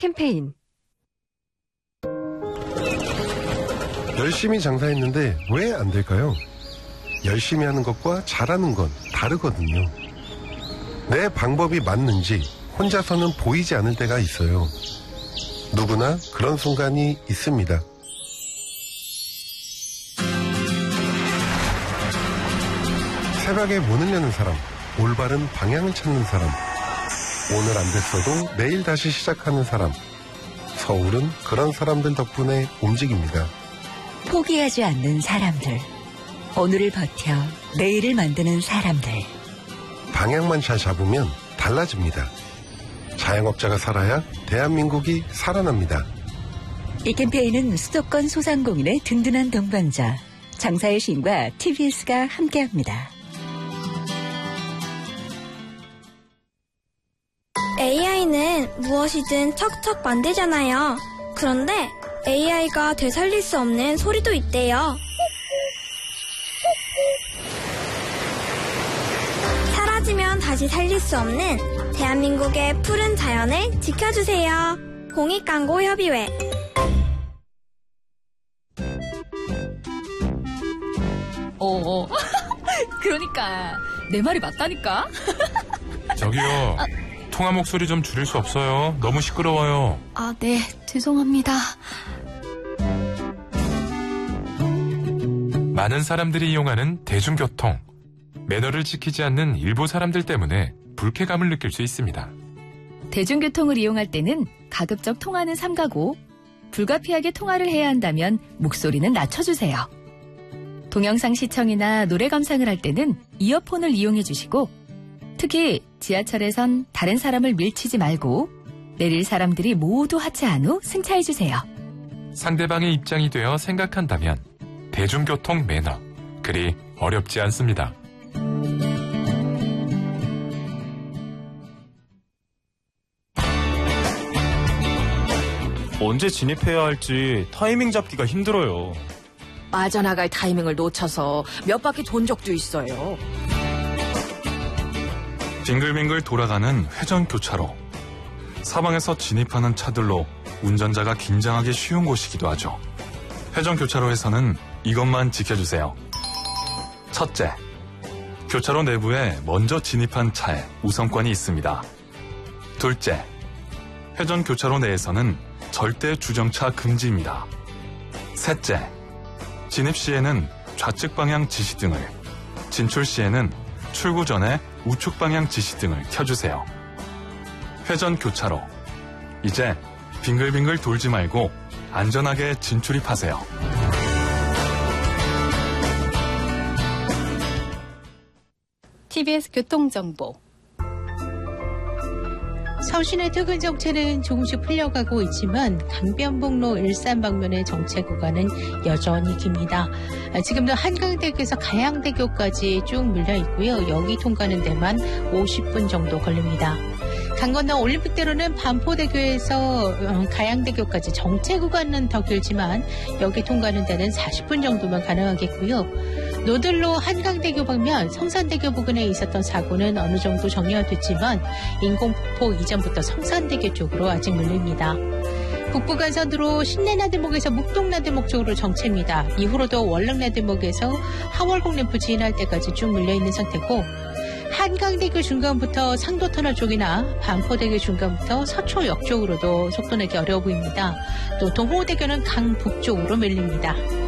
캠페인. 열심히 장사했는데 왜 안 될까요? 열심히 하는 것과 잘하는 건 다르거든요. 내 방법이 맞는지 혼자서는 보이지 않을 때가 있어요. 누구나 그런 순간이 있습니다. 새벽에 문을 여는 사람, 올바른 방향을 찾는 사람, 오늘 안 됐어도 내일 다시 시작하는 사람. 서울은 그런 사람들 덕분에 움직입니다. 포기하지 않는 사람들, 오늘을 버텨 내일을 만드는 사람들. 방향만 잘 잡으면 달라집니다. 자영업자가 살아야 대한민국이 살아납니다. 이 캠페인은 수도권 소상공인의 든든한 동반자 장사의 신과 TBS가 함께합니다. AI는 무엇이든 척척 만들잖아요. 그런데 AI가 되살릴 수 없는 소리도 있대요. 사라지면 다시 살릴 수 없는 대한민국의 푸른 자연을 지켜주세요. 공익광고협의회. 그러니까 내 말이 맞다니까. 저기요. 통화 목소리 좀 줄일 수 없어요. 너무 시끄러워요. 아, 네. 죄송합니다. 많은 사람들이 이용하는 대중교통. 매너를 지키지 않는 일부 사람들 때문에 불쾌감을 느낄 수 있습니다. 대중교통을 이용할 때는 가급적 통화는 삼가고 불가피하게 통화를 해야 한다면 목소리는 낮춰주세요. 동영상 시청이나 노래 감상을 할 때는 이어폰을 이용해 주시고 특히 지하철에선 다른 사람을 밀치지 말고 내릴 사람들이 모두 하차한 후 승차해 주세요. 상대방의 입장이 되어 생각한다면 대중교통 매너, 그리 어렵지 않습니다. 언제 진입해야 할지 타이밍 잡기가 힘들어요. 빠져나갈 타이밍을 놓쳐서 몇 바퀴 돈 적도 있어요. 빙글빙글 돌아가는 회전교차로. 사방에서 진입하는 차들로 운전자가 긴장하기 쉬운 곳이기도 하죠. 회전교차로에서는 이것만 지켜주세요. 첫째, 교차로 내부에 먼저 진입한 차에 우선권이 있습니다. 둘째, 회전교차로 내에서는 절대 주정차 금지입니다. 셋째, 진입 시에는 좌측 방향 지시등을, 진출 시에는 출구 전에 우측 방향 지시등을 켜주세요. 회전 교차로. 이제 빙글빙글 돌지 말고 안전하게 진출입하세요. TBS 교통정보. 서울시내 퇴근 정체는 조금씩 풀려가고 있지만 강변북로 일산 방면의 정체 구간은 여전히 깁니다. 지금도 한강대교에서 가양대교까지 쭉 밀려 있고요. 여기 통과하는 데만 50분 정도 걸립니다. 강 건너 올림픽대로는 반포대교에서 가양대교까지 정체 구간은 더 길지만 여기 통과하는 데는 40분 정도만 가능하겠고요. 노들로 한강대교 방면 성산대교 부근에 있었던 사고는 어느 정도 정리가 됐지만 인공폭포 이전부터 성산대교 쪽으로 아직 밀립니다. 북부간선도로 신내나들목에서 묵동나들목 쪽으로 정체입니다. 이후로도 월릉나들목에서 하월곡 램프 지나할 때까지 쭉 밀려있는 상태고 한강대교 중간부터 상도터널 쪽이나 반포대교 중간부터 서초역 쪽으로도 속도 내기 어려워 보입니다. 또 동호대교는 강북쪽으로 밀립니다.